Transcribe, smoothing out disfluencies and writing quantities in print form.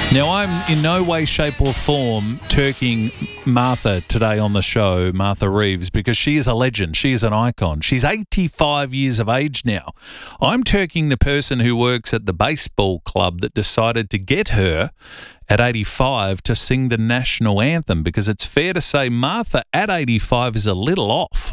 Now, I'm in no way, shape or form turking Martha today on the show, Martha Reeves, because she is a legend. She is an icon. She's 85 years of age now. I'm turking the person who works at the baseball club that decided to get her at 85 to sing the national anthem, because it's fair to say Martha at 85 is a little off.